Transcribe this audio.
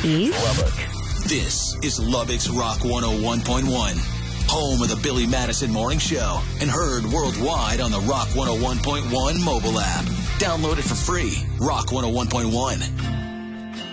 Keith. This is Lubbock's Rock 101.1, home of the Billy Madison Morning Show, and heard worldwide on the Rock 101.1 mobile app. Download it for free. Rock 101.1.